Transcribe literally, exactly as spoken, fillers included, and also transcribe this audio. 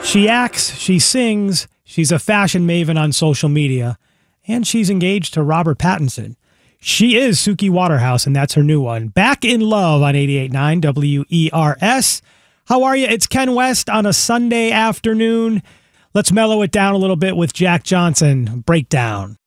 She acts, she sings, she's a fashion maven on social media, and she's engaged to Robert Pattinson. She is Suki Waterhouse, and that's her new one. Back in Love on eighty-eight point nine W E R S. How are you? It's Ken West on a Sunday afternoon. Let's mellow it down a little bit with Jack Johnson. Breakdown.